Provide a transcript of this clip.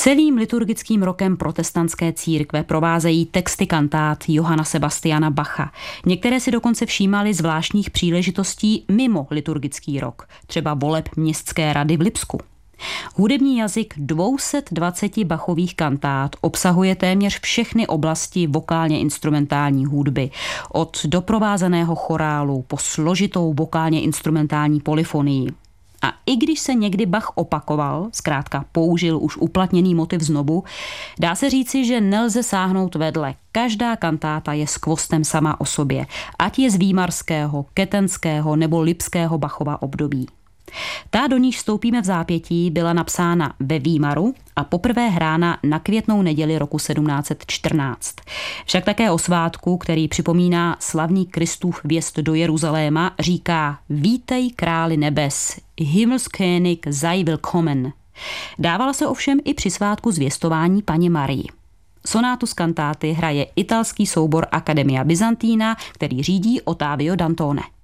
Celým liturgickým rokem protestantské církve provázejí texty kantát Johanna Sebastiana Bacha. Některé si dokonce všímali zvláštních příležitostí mimo liturgický rok, třeba voleb městské rady v Lipsku. Hudební jazyk 220 Bachových kantát obsahuje téměř všechny oblasti vokálně instrumentální hudby, od doprovázeného chorálu po složitou vokálně instrumentální polyfonii. A i když se někdy Bach opakoval, zkrátka použil už uplatněný motiv znovu, dá se říci, že nelze sáhnout vedle. Každá kantáta je skvostem sama o sobě, ať je z výmarského, ketenského nebo lipského Bachova období. Ta, do níž vstoupíme v zápětí, byla napsána ve Výmaru a poprvé hrána na Květnou neděli roku 1714. Však také o svátku, který připomíná slavný Kristův vjezd do Jeruzaléma, říká: Vítej králi nebes, Himmelskönig sei willkommen. Dávala se ovšem i při svátku zvěstování Panně Marii. Sonátu z kantáty hraje italský soubor Accademia Byzantina, který řídí Ottavio Dantone.